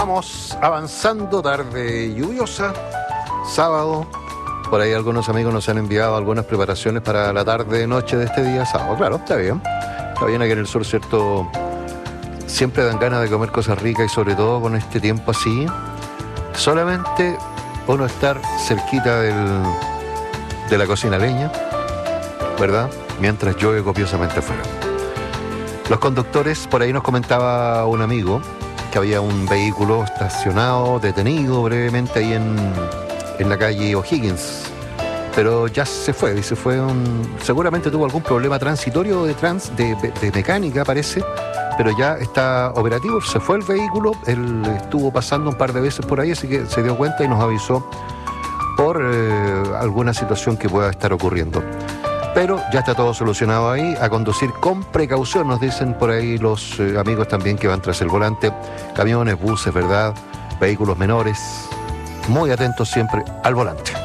Vamos avanzando, tarde lluviosa, sábado. Por ahí algunos amigos nos han enviado algunas preparaciones para la tarde-noche de este día sábado. Claro, está bien. Está bien aquí en el sur, ¿cierto? Siempre dan ganas de comer cosas ricas y sobre todo con este tiempo así. Solamente uno estar cerquita de la cocina leña, ¿verdad? Mientras llueve copiosamente afuera. Los conductores, por ahí nos comentaba un amigo que había un vehículo estacionado, detenido brevemente ahí en la calle O'Higgins, pero ya se fue, dice, seguramente tuvo algún problema transitorio de mecánica, parece, pero ya está operativo, se fue el vehículo, él estuvo pasando un par de veces por ahí, así que se dio cuenta y nos avisó por alguna situación que pueda estar ocurriendo. Pero ya está todo solucionado ahí, a conducir con precaución, nos dicen por ahí los amigos también que van tras el volante, camiones, buses, ¿verdad? Vehículos menores, muy atentos siempre al volante.